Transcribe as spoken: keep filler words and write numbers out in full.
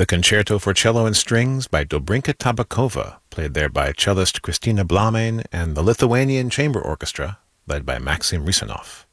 The Concerto for Cello and Strings by Dobrinka Tabakova, played there by cellist Kristina Blamain and the Lithuanian Chamber Orchestra, led by Maxim Risanov.